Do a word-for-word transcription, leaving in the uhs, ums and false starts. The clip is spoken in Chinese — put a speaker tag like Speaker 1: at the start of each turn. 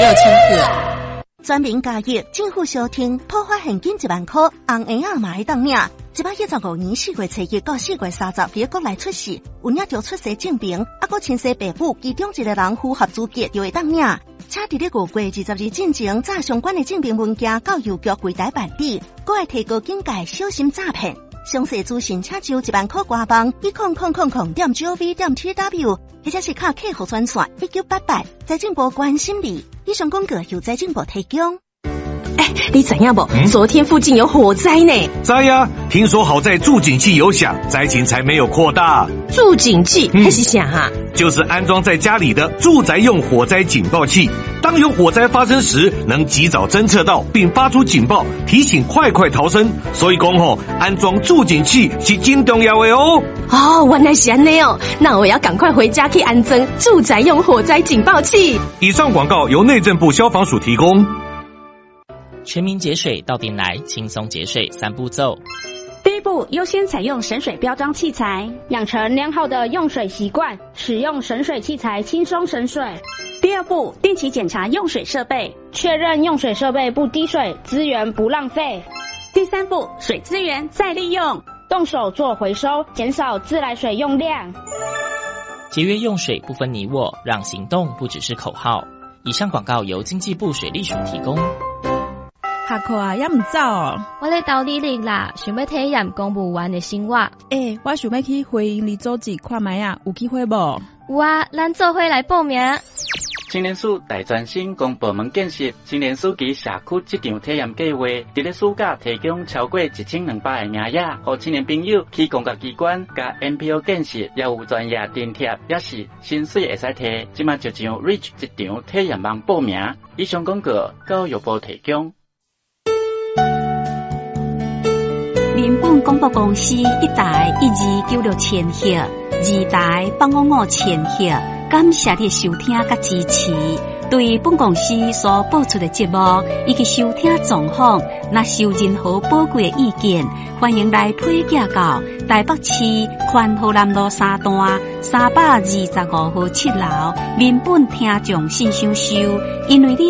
Speaker 1: 六千赫。
Speaker 2: 全民加益，政府小厅破发现金一万块，红婴仔嘛会当领。一百一十五年四月初一到四月三十，伫国内出世，有领着出生证明，啊，搁亲生爸母其中一个人符合资格就会当领。且伫咧五月二十日进前，查相关的证明文件到邮局柜台办理，搁会提高警戒，小心诈骗。详细资讯请就一万块官网一空空空空点 gov 点 tw， 或者是卡客服专线一九八八，财政部关心你。以上广告由财政部提供。
Speaker 1: 哎，你知影不？嗯、昨天附近有火灾呢。
Speaker 3: 知呀，听说好在助警器有响，灾情才没有扩大。
Speaker 1: 助警器还是啥哈？
Speaker 3: 就是安装在家里的住宅用火灾警报器，当有火灾发生时，能及早侦测到并发出警报，提醒快快逃生。所以讲吼，安装助警器是真重要的哦。
Speaker 1: 哦，原来是安尼哦，那我要赶快回家去安装住宅用火灾警报器。
Speaker 3: 以上广告由内政部消防署提供。
Speaker 4: 全民节水到店来，轻松节水三步骤。
Speaker 5: 第一步，优先采用省水标章器材，养成良好的用水习惯，使用省水器材轻松省水。第二步，定期检查用水设备，确认用水设备不滴水，资源不浪费。第三步，水资源再利用，动手做回收，减少自来水用量。
Speaker 4: 节约用水不分你我，让行动不只是口号。以上广告由经济部水利署提供。
Speaker 6: 下课啊，也唔走哦。
Speaker 7: 我咧斗理力啦，想要体验公务员的生活。
Speaker 6: 诶、欸，我想要去回营里组织看卖啊，有机会无？
Speaker 7: 有啊，咱做伙来报名。
Speaker 8: 青年署大专生公部门建设青年署及社区这场体验计划，伫咧暑假提供超过一千两百个名额，互青年朋友去公家机关、甲 N P O 建设，也有专业津贴，也是薪水会使摕。即马就上 Reach 这场体验网报名。以上广告教育部提供。
Speaker 9: 民本广播公司一台一二九六千赫，二台八五五千赫，感谢你收听甲支持。对本公司所播出的节目以及收听状况，若有任何宝贵的意见，欢迎来推荐到台北市宽和南路三段三百二十五号七楼民本听众信箱收，因为你